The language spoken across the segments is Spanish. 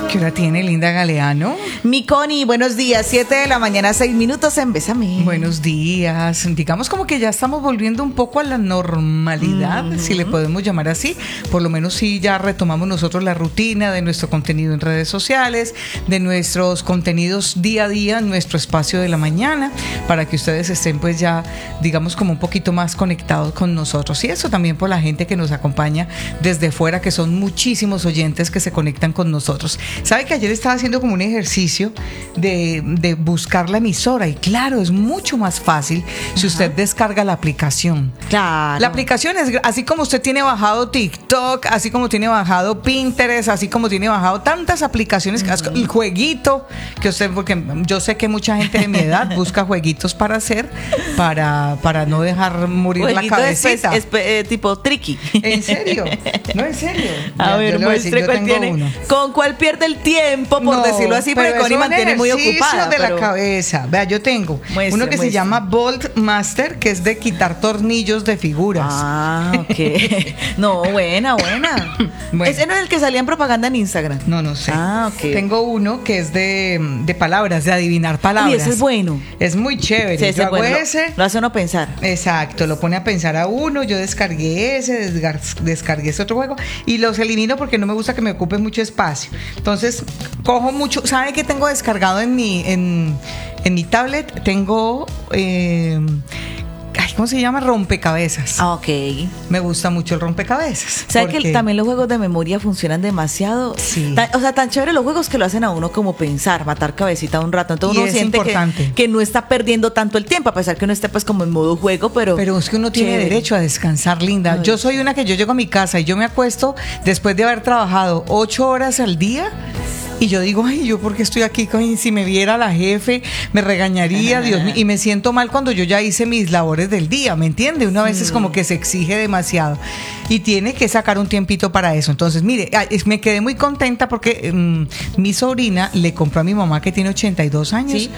¿Qué hora tiene Linda Galeano? Mi Connie, buenos días, 7 de la mañana, 6 minutos en Bésame. Buenos días. Digamos como que ya estamos volviendo un poco a la normalidad, si le podemos llamar así. Por lo menos sí ya retomamos nosotros la rutina de nuestro contenido en redes sociales, de nuestros contenidos día a día en nuestro espacio de la mañana, para que ustedes estén pues ya, digamos, como un poquito más conectados con nosotros. Y eso también por la gente que nos acompaña desde fuera, que son muchísimos oyentes que se conectan con nosotros. ¿Sabe que ayer estaba haciendo como un ejercicio de buscar la emisora? Y claro, es mucho más fácil si usted descarga la aplicación. Claro. La aplicación es así como usted tiene bajado TikTok, así como tiene bajado Pinterest, así como tiene bajado tantas aplicaciones, el jueguito que usted, porque yo sé que mucha gente de mi edad busca jueguitos para hacer, para no dejar morir Jueguito la cabecita. tipo tricky. ¿En serio? No, en serio. A ver, muestre cuál tiene. Uno. ¿Con cuál pierde el tiempo, por decirlo así? Pero Connie mantiene muy ocupada. de la cabeza. Vea, yo tengo uno que se llama Bolt Master, que es de quitar tornillos de figuras. Ah, ok. No, buena. Bueno. ¿Ese no es el que salía en propaganda en Instagram? No sé. Ah, ok. Tengo uno que es de palabras, de adivinar palabras. Y ese es bueno. Es muy chévere. Sí, yo hago bueno. ese. Lo hace uno pensar. Exacto, lo pone a pensar a uno. Yo descargué ese, descargué ese otro juego y los elimino porque no me gusta que me ocupe mucho espacio. Entonces, cojo mucho. ¿Sabe qué tengo descargado en mi tablet? Tengo ¿cómo se llama? Rompecabezas. Ah, ok. Me gusta mucho el rompecabezas. ¿Sabe que también los juegos de memoria funcionan demasiado? Sí. Tan chévere los juegos que lo hacen a uno como pensar, matar cabecita un rato. Entonces uno siente que no está perdiendo tanto el tiempo, a pesar que uno esté pues como en modo juego, pero es que uno tiene derecho a descansar, Linda. Ay. Yo soy una que yo llego a mi casa y yo me acuesto después de haber trabajado 8 horas al día. Y yo digo, ay, ¿yo por qué estoy aquí? Si me viera la jefe, me regañaría, Dios mío. Y me siento mal cuando yo ya hice mis labores del día, ¿me entiende? Una vez es como que se exige demasiado. Y tiene que sacar un tiempito para eso. Entonces, mire, me quedé muy contenta porque mi sobrina le compró a mi mamá, que tiene 82 años, ¿sí?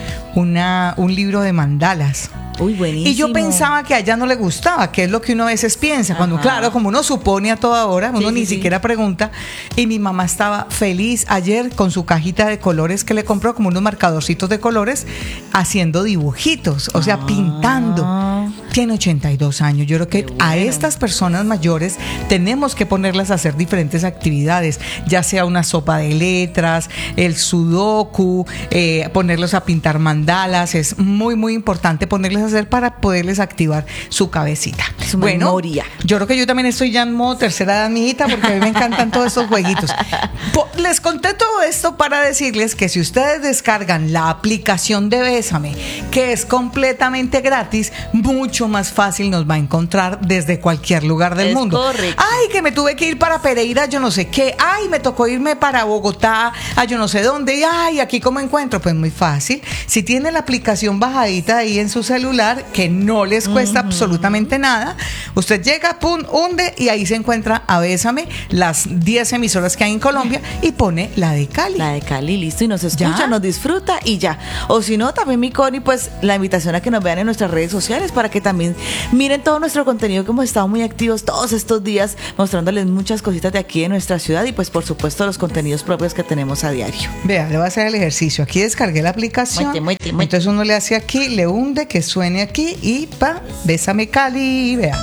un libro de mandalas. Uy, buenísimo. Y yo pensaba que a ella no le gustaba, que es lo que uno a veces piensa. Cuando, claro, como uno supone a toda hora, uno ni siquiera pregunta. Y mi mamá estaba feliz ayer con su cajita de colores que le compró, como unos marcadorcitos de colores, haciendo dibujitos, o sea, pintando. Tiene 82 años. Yo creo que a estas personas mayores tenemos que ponerlas a hacer diferentes actividades, ya sea una sopa de letras, el sudoku, ponerlos a pintar mandalas. Es muy, muy importante ponerles a hacer para poderles activar su cabecita. Su memoria. Yo creo que yo también estoy ya en modo tercera edad, mijita, porque a mí me encantan todos estos jueguitos. Les conté todo esto para decirles que si ustedes descargan la aplicación de Bésame, que es completamente gratis, mucho más fácil nos va a encontrar desde cualquier lugar del mundo. Correcto. Ay, que me tuve que ir para Pereira, yo no sé qué. Ay, me tocó irme para Bogotá, a yo no sé dónde. Y ay, aquí cómo encuentro. Pues muy fácil. Si tiene la aplicación bajadita ahí en su celular, que no les cuesta absolutamente nada, usted llega, pum, hunde y ahí se encuentra a Bésame, las 10 emisoras que hay en Colombia, y pone la de Cali. La de Cali, listo, y nos escucha, ¿Ya? nos disfruta y ya. O si no, también mi Connie, pues la invitación a que nos vean en nuestras redes sociales para que también miren todo nuestro contenido, que hemos estado muy activos todos estos días mostrándoles muchas cositas de aquí de nuestra ciudad y pues por supuesto los contenidos propios que tenemos a diario. Vea, le voy a hacer el ejercicio. Aquí descargué la aplicación. Muete. Entonces uno le hace aquí, le hunde, que suene aquí y Bésame Cali, vea.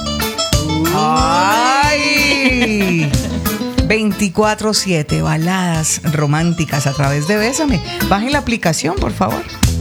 ¡Ay! 24/7 baladas románticas a través de Bésame. Bajen la aplicación, por favor.